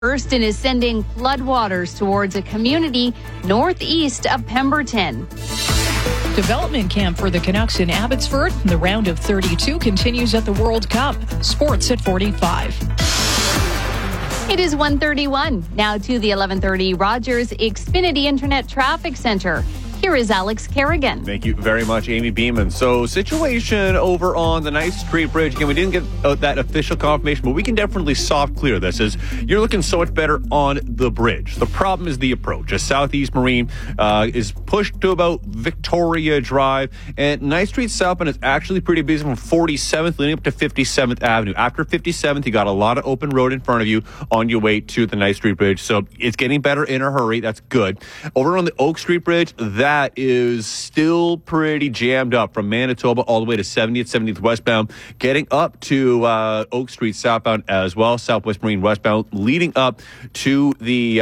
Hurston is sending floodwaters towards a community northeast of Pemberton. Development camp for the Canucks in Abbotsford. The round of 32 continues at the World Cup. Sports at 45. It is 1:31. Now to the 11:30 Rogers Xfinity Internet Traffic Center. Here is Alex Kerrigan. Thank you very much, Amy Beeman. So, situation over on the Ninth Street Bridge. Again, we didn't get that official confirmation, but we can definitely soft clear this. You're looking so much better on the bridge. The problem is the approach. As Southeast Marine is pushed to about Victoria Drive, and Ninth Street southbound is actually pretty busy from 47th leading up to 57th Avenue. After 57th, you got a lot of open road in front of you on your way to the Ninth Street Bridge. So, it's getting better in a hurry. That's good. Over on the Oak Street Bridge, that is still pretty jammed up from Manitoba all the way to 70th westbound, getting up to Oak Street southbound as well, Southwest Marine westbound, leading up to the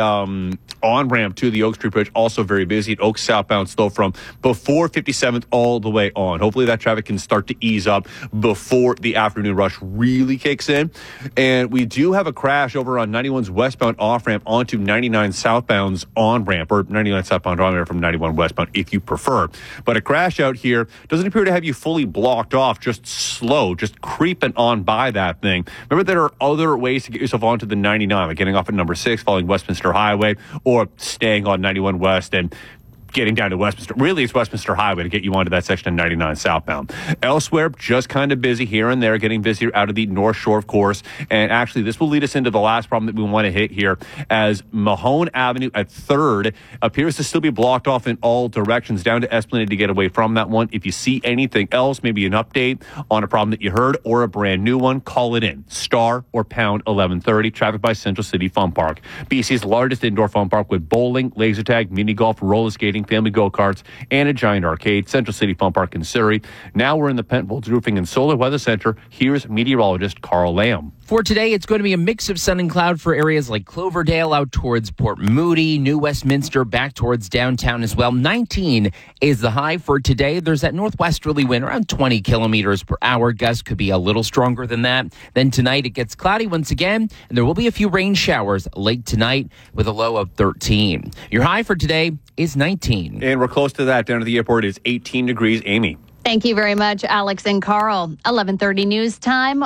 on-ramp to the Oak Street Bridge, also very busy. At Oak southbound slow from before 57th all the way on. Hopefully that traffic can start to ease up before the afternoon rush really kicks in. And we do have a crash over on 91's westbound off-ramp onto 99 southbound's on-ramp, or 99 southbound on-ramp from 91 westbound if you prefer. But a crash out here doesn't appear to have you fully blocked off, just slow, just creeping on by that thing. Remember, there are other ways to get yourself onto the 99, like getting off at number 6, following Westminster Highway, or staying on 91 West and getting down to Westminster. Really, it's Westminster Highway to get you onto that section of 99 southbound. Elsewhere, just kind of busy here and there, getting busier out of the North Shore, of course. And actually, this will lead us into the last problem that we want to hit here, as Mahone Avenue at 3rd appears to still be blocked off in all directions down to Esplanade to get away from that one. If you see anything else, maybe an update on a problem that you heard or a brand new one, call it in. Star or pound 1130. Traffic by Central City Fun Park. BC's largest indoor fun park with bowling, laser tag, mini golf, roller skating, family go-karts, and a giant arcade. Central City Fun Park in Surrey. Now we're in the Penfolds Roofing and Solar Weather Center. Here's meteorologist Carl Lamb. For today, it's going to be a mix of sun and cloud for areas like Cloverdale out towards Port Moody, New Westminster, back towards downtown as well. 19 is the high for today. There's that northwesterly wind around 20 kilometers per hour. Gusts could be a little stronger than that. Then tonight, it gets cloudy once again, and there will be a few rain showers late tonight with a low of 13. Your high for today is 19. And we're close to that. Down to the airport is 18 degrees. Amy. Thank you very much, Alex and Carl. 11:30 news time,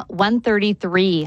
1:33.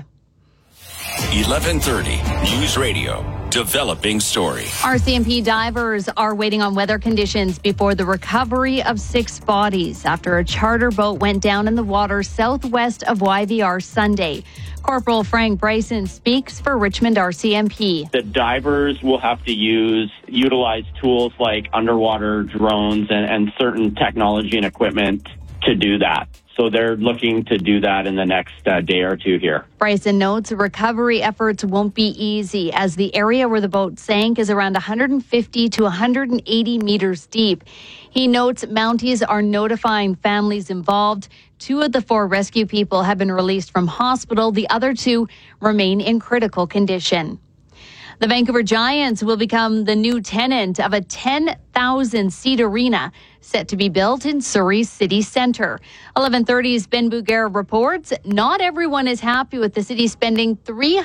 11:30 News Radio. Developing story. RCMP divers are waiting on weather conditions before the recovery of 6 bodies after a charter boat went down in the water southwest of YVR Sunday. Corporal Frank Bryson speaks for Richmond RCMP. The divers will have to utilize tools like underwater drones and certain technology and equipment to do that. So they're looking to do that in the next day or two here. Bryson notes recovery efforts won't be easy as the area where the boat sank is around 150 to 180 meters deep. He notes Mounties are notifying families involved. 2 of the 4 rescue people have been released from hospital. The other 2 remain in critical condition. The Vancouver Giants will become the new tenant of a 10,000-seat arena set to be built in Surrey's city centre. 11:30's Ben Bugera reports not everyone is happy with the city spending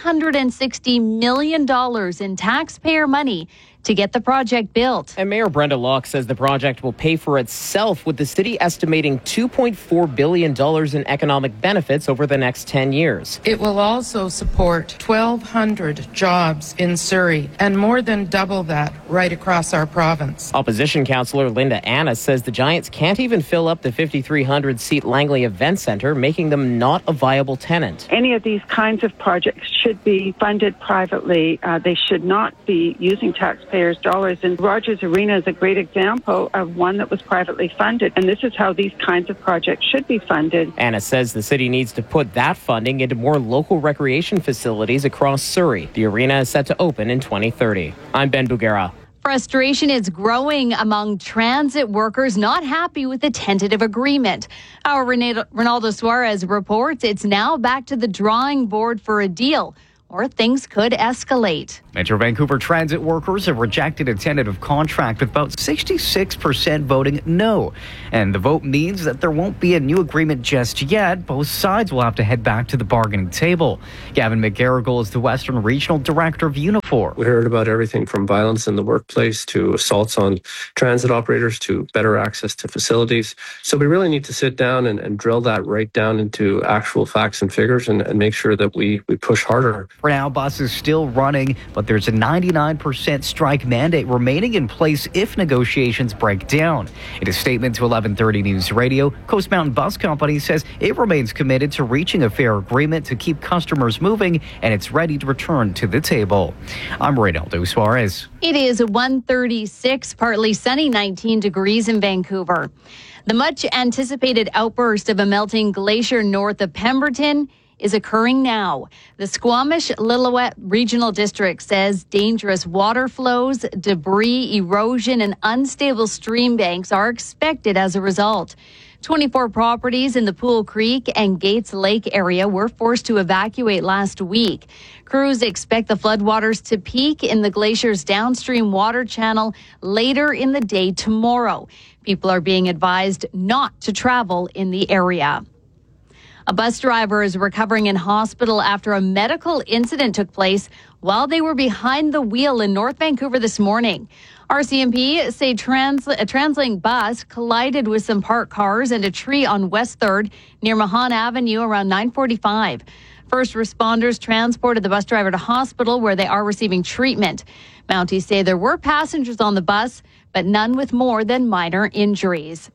$360 million in taxpayer money to get the project built. And Mayor Brenda Locke says the project will pay for itself, with the city estimating $2.4 billion in economic benefits over the next 10 years. It will also support 1,200 jobs in Surrey and more than double that right across our province. Opposition councillor Linda Anna says the Giants can't even fill up the 5,300-seat Langley Event Centre, making them not a viable tenant. Any of these kinds of projects should be funded privately. They should not be using taxpayers' dollars. And Rogers Arena is a great example of one that was privately funded. And this is how these kinds of projects should be funded. Anna says the city needs to put that funding into more local recreation facilities across Surrey. The arena is set to open in 2030. I'm Ben Bugera. Frustration is growing among transit workers not happy with the tentative agreement. Our Ronaldo Suarez reports it's now back to the drawing board for a deal. or things could escalate. Metro Vancouver transit workers have rejected a tentative contract with about 66% voting no. And the vote means that there won't be a new agreement just yet. Both sides will have to head back to the bargaining table. Gavin McGarrigle is the Western Regional Director of Unifor. We heard about everything from violence in the workplace to assaults on transit operators to better access to facilities. So we really need to sit down and drill that right down into actual facts and figures and make sure that we push harder. For now, buses still running, but there's a 99% strike mandate remaining in place if negotiations break down. In a statement to 1130 News Radio, Coast Mountain Bus Company says it remains committed to reaching a fair agreement to keep customers moving, and it's ready to return to the table. I'm Reynaldo Suarez. It is 1:36, partly sunny, 19 degrees in Vancouver. The much anticipated outburst of a melting glacier north of Pemberton is occurring now. The Squamish-Lillooet Regional District says dangerous water flows, debris, erosion, and unstable stream banks are expected as a result. 24 properties in the Pool Creek and Gates Lake area were forced to evacuate last week. Crews expect the floodwaters to peak in the glacier's downstream water channel later in the day tomorrow. People are being advised not to travel in the area. A bus driver is recovering in hospital after a medical incident took place while they were behind the wheel in North Vancouver this morning. RCMP say a TransLink bus collided with some parked cars and a tree on West 3rd near Mahan Avenue around 9:45. First responders transported the bus driver to hospital where they are receiving treatment. Mounties say there were passengers on the bus, but none with more than minor injuries.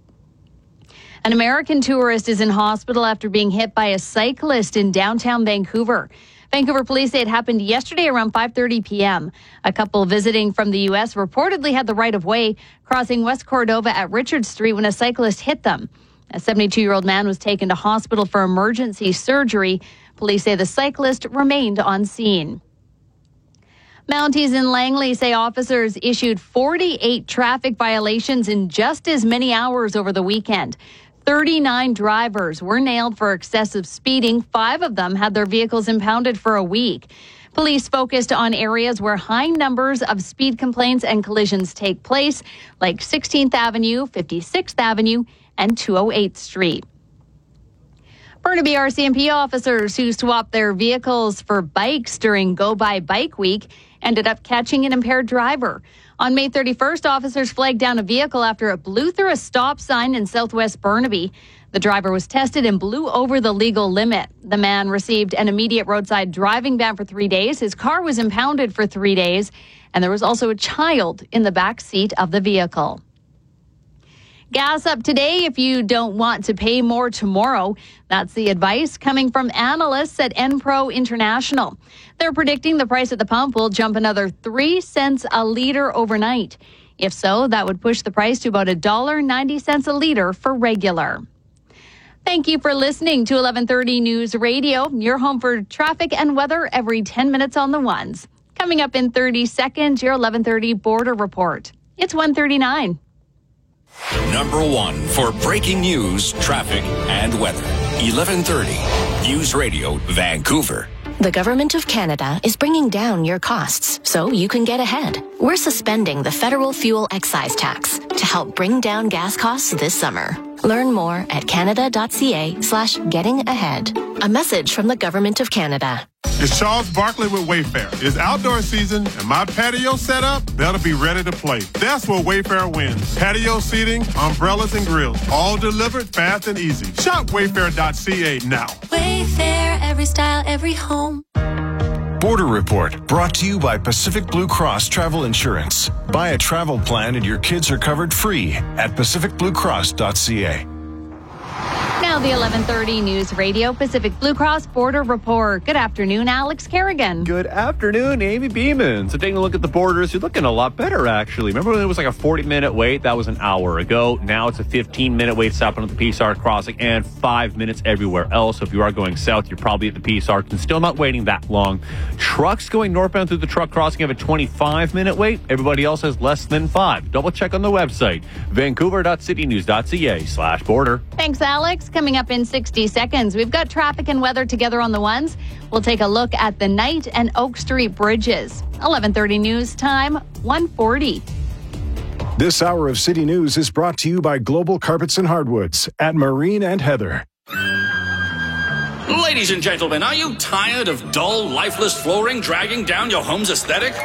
An American tourist is in hospital after being hit by a cyclist in downtown Vancouver. Vancouver police say it happened yesterday around 5:30 p.m. A couple visiting from the U.S. reportedly had the right-of-way crossing West Cordova at Richard Street when a cyclist hit them. A 72-year-old man was taken to hospital for emergency surgery. Police say the cyclist remained on scene. Mounties in Langley say officers issued 48 traffic violations in just as many hours over the weekend. 39 drivers were nailed for excessive speeding. 5 of them had their vehicles impounded for a week. Police focused on areas where high numbers of speed complaints and collisions take place, like 16th Avenue, 56th Avenue, and 208th Street. Burnaby RCMP officers who swapped their vehicles for bikes during Go By Bike Week ended up catching an impaired driver. On May 31st, officers flagged down a vehicle after it blew through a stop sign in southwest Burnaby. The driver was tested and blew over the legal limit. The man received an immediate roadside driving ban for 3 days. His car was impounded for 3 days, and there was also a child in the back seat of the vehicle. Gas up today if you don't want to pay more tomorrow. That's the advice coming from analysts at Enpro International. They're predicting the price at the pump will jump another 3 cents a litre overnight. If so, that would push the price to about $1.90 a litre for regular. Thank you for listening to 1130 News Radio, your home for traffic and weather every 10 minutes on the ones. Coming up in 30 seconds, your 1130 Border Report. It's 1:39. Number 1 for breaking news, traffic, and weather. 1130 News Radio, Vancouver. The Government of Canada is bringing down your costs so you can get ahead. We're suspending the federal fuel excise tax to help bring down gas costs this summer. Learn more at canada.ca/gettingahead. A message from the Government of Canada. It's Charles Barkley with Wayfair. It's outdoor season, and my patio setup, that'll be ready to play. That's where Wayfair wins. Patio seating, umbrellas, and grills, all delivered fast and easy. Shop wayfair.ca now. Wayfair, every style, every home. Border Report, brought to you by Pacific Blue Cross Travel Insurance. Buy a travel plan and your kids are covered free at pacificbluecross.ca. Now the 1130 News Radio Pacific Blue Cross Border Report. Good afternoon, Alex Kerrigan. Good afternoon, Amy Beeman. So taking a look at the borders, you're looking a lot better, actually. Remember when it was like a 40-minute wait? That was an hour ago. Now it's a 15-minute wait stopping at the Peace Arch crossing and 5 minutes everywhere else. So if you are going south, you're probably at the Peace Arch and still not waiting that long. Trucks going northbound through the truck crossing have a 25-minute wait. Everybody else has less than 5. Double check on the website, vancouver.citynews.ca/border. Thanks, Alex. Coming Coming up in 60 seconds, we've got traffic and weather together on the ones. We'll take a look at the Knight and Oak Street bridges. 11:30 news time, 1:40. This hour of City News is brought to you by Global Carpets and Hardwoods at Marine and Heather. Ladies and gentlemen, are you tired of dull, lifeless flooring dragging down your home's aesthetic?